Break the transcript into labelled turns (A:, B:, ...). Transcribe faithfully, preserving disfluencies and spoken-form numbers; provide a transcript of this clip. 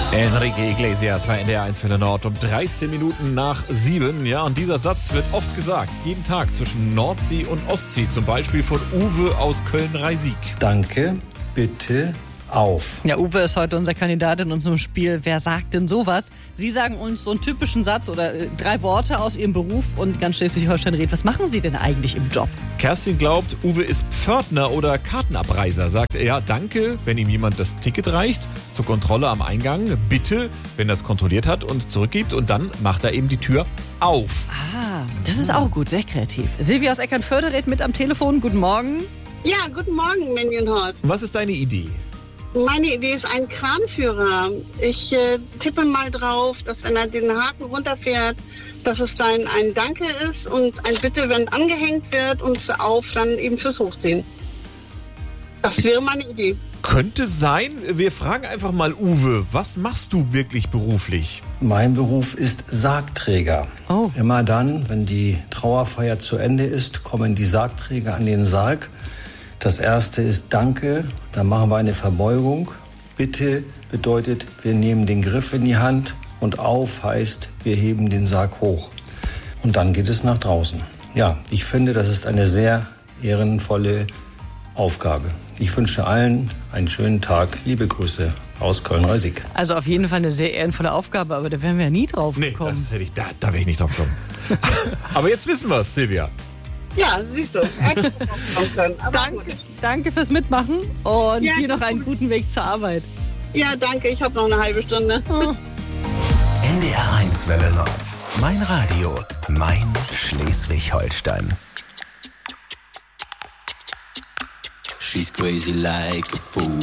A: Enrique Iglesias war in der eins für der Nord um dreizehn Minuten nach sieben. Ja, und dieser Satz wird oft gesagt. Jeden Tag zwischen Nordsee und Ostsee. Zum Beispiel von Uwe aus Köln-Reisig.
B: Danke, bitte, auf.
C: Ja, Uwe ist heute unser Kandidat in unserem Spiel Wer sagt denn sowas? Sie sagen uns so einen typischen Satz oder äh, drei Worte aus Ihrem Beruf und ganz Schleswig-Holstein redet. Was machen Sie denn eigentlich im Job?
A: Kerstin glaubt, Uwe ist Pförtner oder Kartenabreiser. Sagt er, ja, danke, wenn ihm jemand das Ticket reicht, zur Kontrolle am Eingang. Bitte, wenn er es kontrolliert hat und zurückgibt. Und dann macht er eben die Tür auf.
C: Ah, das ist auch gut, sehr kreativ. Silvia aus Eckernförde mit am Telefon. Guten Morgen.
D: Ja, guten Morgen, Menjenhorst.
A: Was ist deine Idee?
D: Meine Idee ist ein Kranführer. Ich äh, tippe mal drauf, dass wenn er den Haken runterfährt, dass es dann ein Danke ist und ein Bitte, wenn angehängt wird und für auf dann eben fürs Hochziehen. Das wäre meine Idee.
A: Könnte sein. Wir fragen einfach mal Uwe, was machst du wirklich beruflich?
B: Mein Beruf ist Sargträger.
C: Oh.
B: Immer dann, wenn die Trauerfeier zu Ende ist, kommen die Sargträger an den Sarg. Das erste ist Danke, dann machen wir eine Verbeugung. Bitte bedeutet, wir nehmen den Griff in die Hand und auf heißt, wir heben den Sarg hoch. Und dann geht es nach draußen. Ja, ich finde, das ist eine sehr ehrenvolle Aufgabe. Ich wünsche allen einen schönen Tag. Liebe Grüße aus Köln-Reisig.
C: Also auf jeden Fall eine sehr ehrenvolle Aufgabe, aber da wären wir ja nie drauf
A: Nee,
C: gekommen.
A: das hätte ich, da, da wäre ich nicht drauf gekommen. Aber jetzt wissen wir es, Silvia.
D: Ja, siehst du. Hätte ich drauf können, aber
C: Danke,
D: gut.
C: danke fürs Mitmachen und
D: Ja,
C: dir noch einen guten Weg zur Arbeit.
D: Ja, danke. Ich habe noch eine halbe Stunde.
C: Oh.
E: N D R eins Welle Nord. Mein Radio. Mein Schleswig-Holstein.
F: She's crazy like a fool.